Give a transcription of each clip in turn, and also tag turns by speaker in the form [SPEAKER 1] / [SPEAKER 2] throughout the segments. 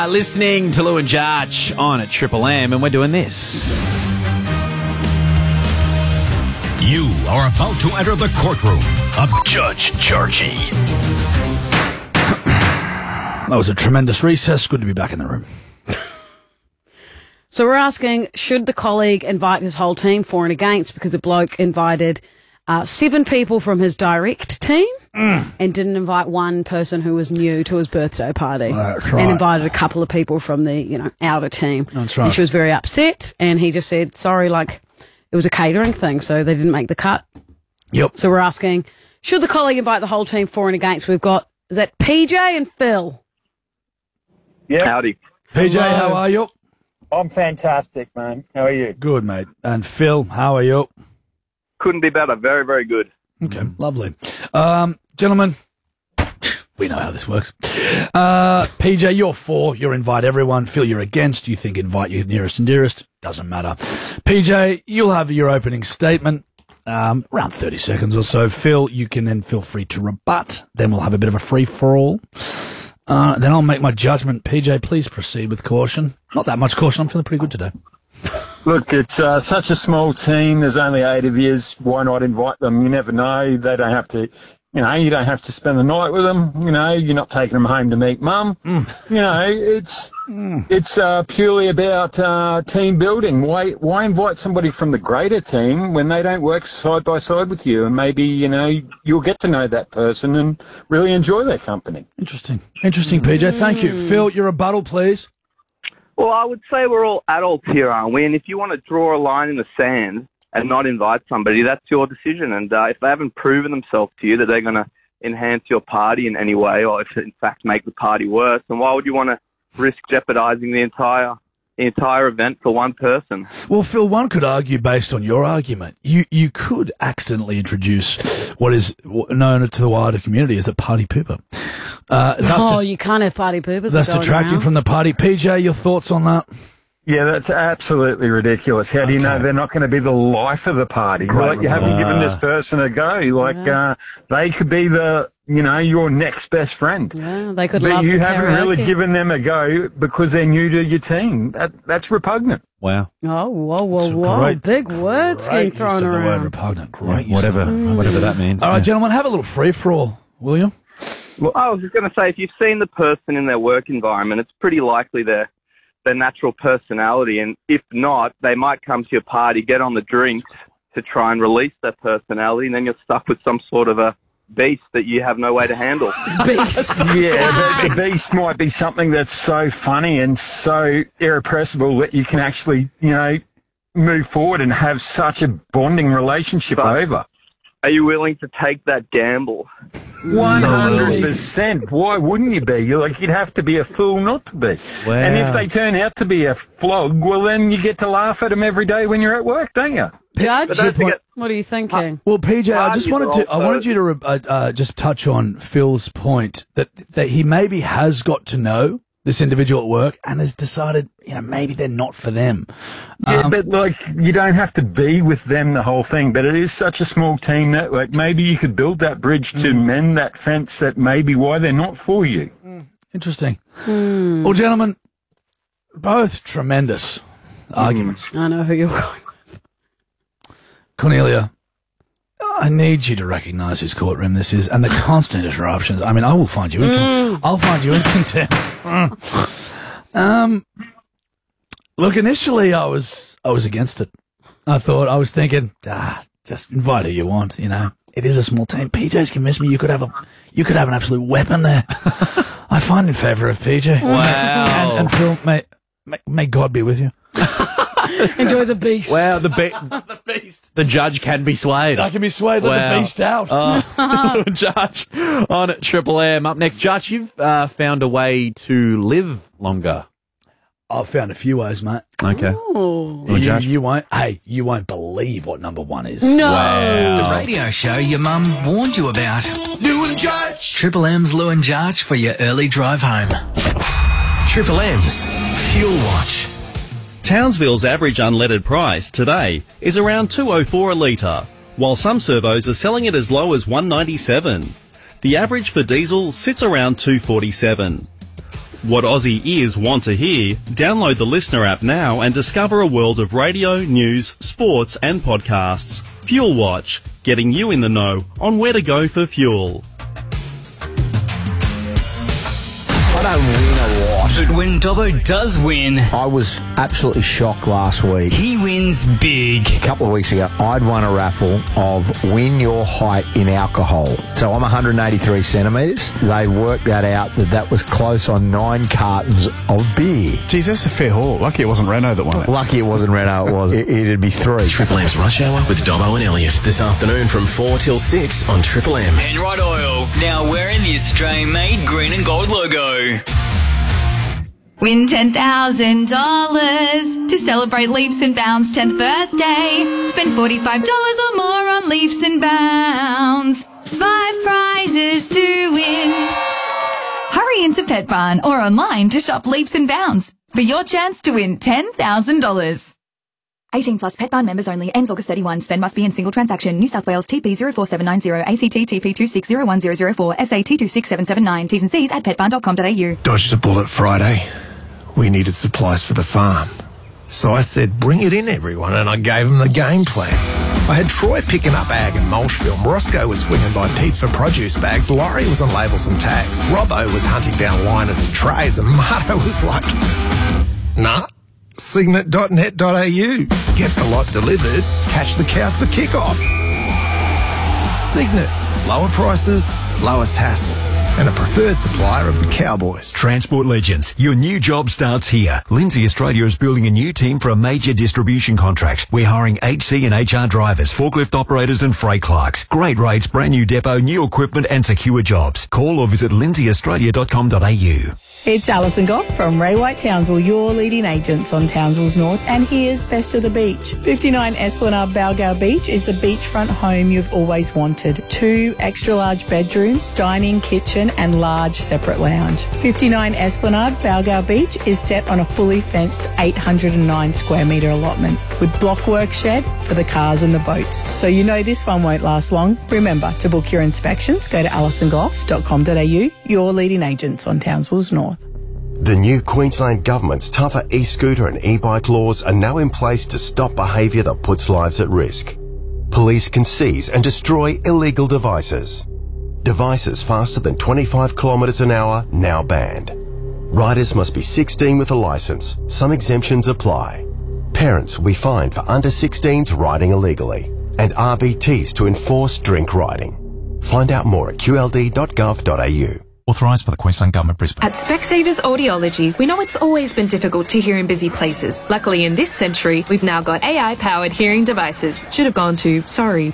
[SPEAKER 1] Listening to Lou and Jarch on at Triple M, and we're doing this.
[SPEAKER 2] You are about to enter the courtroom of Judge Jarchy.
[SPEAKER 3] That was a tremendous recess. Good to be back in the room.
[SPEAKER 4] So we're asking, should the colleague invite his whole team for and against, because a bloke invited 7 people from his direct team and didn't invite one person who was new to his birthday party.
[SPEAKER 3] That's right.
[SPEAKER 4] And invited a couple of people from the, outer team.
[SPEAKER 3] That's right.
[SPEAKER 4] And she was very upset, and he just said, sorry, it was a catering thing, so they didn't make the cut.
[SPEAKER 3] Yep.
[SPEAKER 4] So we're asking, should the colleague invite the whole team for and against? We've got, is that PJ and Phil?
[SPEAKER 5] Yeah.
[SPEAKER 6] Howdy.
[SPEAKER 3] PJ,
[SPEAKER 4] Hello.
[SPEAKER 3] how are you?
[SPEAKER 5] I'm fantastic, man. How are you?
[SPEAKER 3] Good, mate. And Phil, how are you?
[SPEAKER 6] Couldn't be better. Very, very good.
[SPEAKER 3] Okay, lovely. Gentlemen, we know how this works. PJ, you're for. You're invite everyone. Phil, you're against. You think invite your nearest and dearest. Doesn't matter. PJ, you'll have your opening statement, around 30 seconds or so. Phil, you can then feel free to rebut. Then we'll have a bit of a free-for-all. Then I'll make my judgment. PJ, please proceed with caution. Not that much caution. I'm feeling pretty good today.
[SPEAKER 5] Look, it's such a small team. There's only 8 of you. Why not invite them? You never know. They don't have to, you don't have to spend the night with them. You're not taking them home to meet mum. It's purely about team building. Why invite somebody from the greater team when they don't work side by side with you? And maybe, you'll get to know that person and really enjoy their company.
[SPEAKER 3] Interesting, PJ. Thank you. Phil, your rebuttal, please.
[SPEAKER 6] Well, I would say we're all adults here, aren't we? And if you want to draw a line in the sand and not invite somebody, that's your decision. And if they haven't proven themselves to you that they're going to enhance your party in any way, or if in fact make the party worse, then why would you want to risk jeopardizing the entire event for one person?
[SPEAKER 3] Well, Phil, one could argue based on your argument, you could accidentally introduce what is known to the wider community as a party pooper.
[SPEAKER 4] You can't have party poopers.
[SPEAKER 3] That's
[SPEAKER 4] going
[SPEAKER 3] detracting
[SPEAKER 4] around.
[SPEAKER 3] from the party. PJ, your thoughts on that?
[SPEAKER 5] Yeah, that's absolutely ridiculous. How do you know they're not going to be the life of the party?
[SPEAKER 3] Great
[SPEAKER 5] You haven't given this person a go. They could be your next best friend.
[SPEAKER 4] Yeah, they could
[SPEAKER 5] But
[SPEAKER 4] love
[SPEAKER 5] you
[SPEAKER 4] the
[SPEAKER 5] haven't
[SPEAKER 4] karaoke.
[SPEAKER 5] really given them a go because they're new to your team. That's repugnant.
[SPEAKER 1] Wow.
[SPEAKER 4] Oh, whoa.
[SPEAKER 3] Great-
[SPEAKER 4] Big words
[SPEAKER 3] Great
[SPEAKER 4] getting thrown
[SPEAKER 3] use of the word
[SPEAKER 4] around.
[SPEAKER 3] repugnant. Great use
[SPEAKER 1] Whatever,
[SPEAKER 3] of the word.
[SPEAKER 1] whatever that means.
[SPEAKER 3] All right,
[SPEAKER 1] Yeah.
[SPEAKER 3] gentlemen, have a little free-for-all, will you?
[SPEAKER 6] Well, I was just going to say, if you've seen the person in their work environment, it's pretty likely their natural personality. And if not, they might come to your party, get on the drinks to try and release their personality, and then you're stuck with some sort of a beast that you have no way to handle.
[SPEAKER 4] Beast.
[SPEAKER 5] Yeah, the beast might be something that's so funny and so irrepressible that you can actually, move forward and have such a bonding relationship over.
[SPEAKER 6] Are you willing to take that gamble?
[SPEAKER 5] 100%. Why wouldn't you be? You'd have to be a fool not to be.
[SPEAKER 1] Wow.
[SPEAKER 5] And if they turn out to be a flog, well, then you get to laugh at them every day when you're at work, don't you?
[SPEAKER 4] Judge,
[SPEAKER 6] But don't forget,
[SPEAKER 4] what are you thinking?
[SPEAKER 3] Well, PJ, I just
[SPEAKER 6] Parties are
[SPEAKER 3] wanted you to just touch on Phil's point that he maybe has got to know this individual at work and has decided, maybe they're not for them.
[SPEAKER 5] Yeah, but you don't have to be with them the whole thing, but it is such a small team network. Maybe you could build that bridge to mend that fence that may be why they're not for you.
[SPEAKER 3] Interesting. Well, gentlemen, both tremendous arguments.
[SPEAKER 4] I know who you're going with.
[SPEAKER 3] Cornelia, I need you to recognise whose courtroom this is and the constant interruptions. I mean, I will find you I'll find you in contempt. Look, initially I was against it. I was thinking, just invite who you want, It is a small team. PJ's convinced me you could have an absolute weapon there. I find in favour of PJ.
[SPEAKER 1] Wow.
[SPEAKER 3] And Phil, may God be with you.
[SPEAKER 4] Enjoy the beast.
[SPEAKER 1] Wow, the beast. The judge can be swayed.
[SPEAKER 3] I can be swayed. Let the beast out.
[SPEAKER 1] Judge on Triple M. Up next, Judge, you've found a way to live longer.
[SPEAKER 3] I've found a few ways, mate.
[SPEAKER 1] Okay.
[SPEAKER 4] Oh.
[SPEAKER 3] You won't believe what number 1 is.
[SPEAKER 4] No.
[SPEAKER 2] The radio show your mum warned you about.
[SPEAKER 7] Lou and Jarch.
[SPEAKER 2] Triple M's Lou and Jarch for your early drive home.
[SPEAKER 7] Triple M's Fuel Watch.
[SPEAKER 8] Townsville's average unleaded price today is around $2.04 a litre, while some servos are selling it as low as $1.97. The average for diesel sits around $2.47. what Aussie ears want to hear, download the Listener app now and discover a world of radio, news, sports and podcasts. Fuel Watch, getting you in the know on where to go for fuel.
[SPEAKER 9] I don't win a lot.
[SPEAKER 10] But when Dobbo does win,
[SPEAKER 9] I was absolutely shocked last week.
[SPEAKER 10] he wins big.
[SPEAKER 9] A couple of weeks ago, I'd won a raffle of win your height in alcohol. So I'm 183 centimetres. They worked that out that was close on 9 cartons of beer.
[SPEAKER 11] Geez, that's a fair haul. Lucky it wasn't Renault that won it.
[SPEAKER 9] Lucky it wasn't Renault, it was. It'd be 3.
[SPEAKER 7] Triple M's Rush Hour with Dobbo and Elliot. This afternoon from 4 till 6 on Triple M.
[SPEAKER 10] Penrite Oil, now wearing the Australian-made green and gold logo.
[SPEAKER 12] Win $10,000 to celebrate Leaps and Bounds' 10th birthday. Spend $45 or more on Leaps and Bounds. 5 prizes to win. Hurry into Pet Barn or online to shop Leaps and Bounds for your chance to win $10,000.
[SPEAKER 13] 18 plus Pet Barn members only. Ends August 31. Spend must be in single transaction. New South Wales TP 04790. ACT TP 2601004. SAT 26779. T's and C's at petbarn.com.au.
[SPEAKER 14] Dodged a bullet Friday. We needed supplies for the farm. So I said, bring it in, everyone, and I gave them the game plan. I had Troy picking up ag and mulch film. Roscoe was swinging by teats for produce bags. Laurie was on labels and tags. Robbo was hunting down liners and trays. And Marto was like, nah, Signet.net.au. Get the lot delivered. Catch the cows for kickoff. Signet. Lower prices, lowest hassle. And a preferred supplier of the Cowboys.
[SPEAKER 2] Transport Legends, your new job starts here. Lindsay Australia is building a new team for a major distribution contract. We're hiring HC and HR drivers, forklift operators and freight clerks. Great rates, brand new depot, new equipment and secure jobs. Call or visit lindsayaustralia.com.au.
[SPEAKER 15] It's Alison Goff from Ray White Townsville, your leading agents on Townsville's North, and here's Best of the Beach. 59 Esplanade Balgowlah Beach is the beachfront home you've always wanted. 2 extra large bedrooms, dining, kitchen and large separate lounge. 59 Esplanade Balgowlah Beach is set on a fully fenced 809 square metre allotment with blockwork shed for the cars and the boats. So you know this one won't last long. Remember, to book your inspections, go to alisongoff.com.au, your leading agents on Townsville's North.
[SPEAKER 16] The new Queensland Government's tougher e-scooter and e-bike laws are now in place to stop behaviour that puts lives at risk. Police can seize and destroy illegal devices. Devices faster than 25 kilometres an hour now banned. Riders must be 16 with a licence. Some exemptions apply. Parents will be fined for under 16s riding illegally. And RBTs to enforce drink riding. Find out more at qld.gov.au.
[SPEAKER 17] Authorised by the Queensland Government, Brisbane.
[SPEAKER 18] At Specsavers Audiology, we know it's always been difficult to hear in busy places. Luckily, in this century, we've now got AI-powered hearing devices. Should have gone to,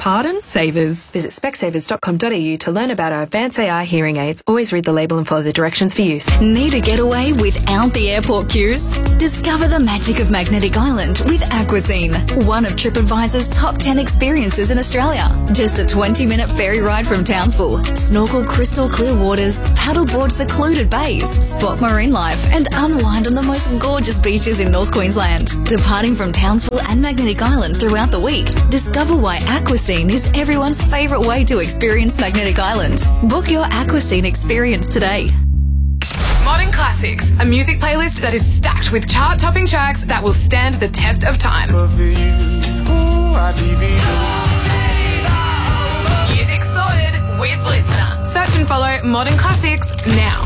[SPEAKER 18] Savers. Visit specsavers.com.au to learn about our advanced AI hearing aids. Always read the label and follow the directions for use.
[SPEAKER 19] Need a getaway without the airport queues? Discover the magic of Magnetic Island with Aquascene, one of TripAdvisor's top 10 experiences in Australia. Just a 20-minute ferry ride from Townsville. Snorkel crystal clear waters, paddleboard secluded bays, spot marine life and unwind on the most gorgeous beaches in North Queensland. Departing from Townsville and Magnetic Island throughout the week, discover why Aquascene is everyone's favourite way to experience Magnetic Island. Book your Aquascene experience today.
[SPEAKER 20] Modern Classics, a music playlist that is stacked with chart-topping tracks that will stand the test of time. Music sorted with Listener. Search and follow Modern Classics now.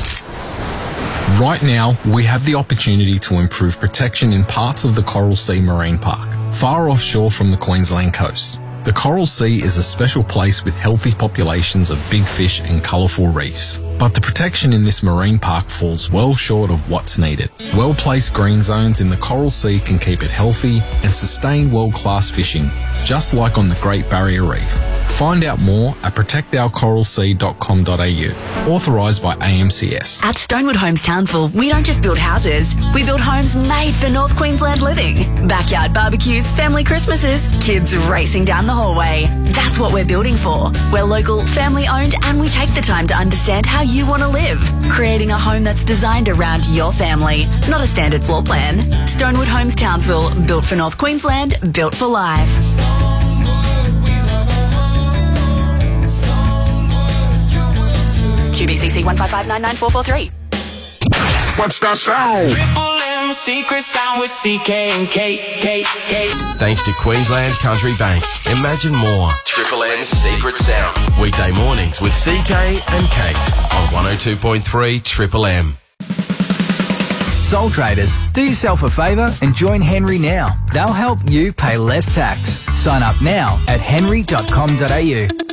[SPEAKER 21] Right now, we have the opportunity to improve protection in parts of the Coral Sea Marine Park, far offshore from the Queensland coast. The Coral Sea is a special place with healthy populations of big fish and colourful reefs. But the protection in this marine park falls well short of what's needed. Well-placed green zones in the Coral Sea can keep it healthy and sustain world-class fishing, just like on the Great Barrier Reef. Find out more at protectourcoralsea.com.au. Authorised by AMCS.
[SPEAKER 19] At Stonewood Homes Townsville, we don't just build houses, we build homes made for North Queensland living. Backyard barbecues, family Christmases, kids racing down the hallway. That's what we're building for. We're local, family owned, and we take the time to understand how you want to live. Creating a home that's designed around your family, not a standard floor plan. Stonewood Homes Townsville, built for North Queensland, built for life. QBCC 155994443.
[SPEAKER 6] What's that sound?
[SPEAKER 22] Triple M secret sound with CK and K.
[SPEAKER 7] Thanks to Queensland Country Bank. Imagine more. Triple M's Secret Sound. Weekday mornings with CK and Kate on 102.3 Triple M.
[SPEAKER 23] Sole traders, do yourself a favour and join Henry now. They'll help you pay less tax. Sign up now at henry.com.au.